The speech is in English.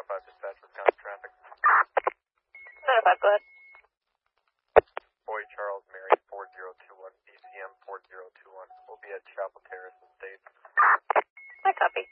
905 dispatch, Wisconsin traffic. 905, go ahead. Boy Charles Mary 4021, BCM 4021. We'll be at Chapel Terrace Estates. I copy.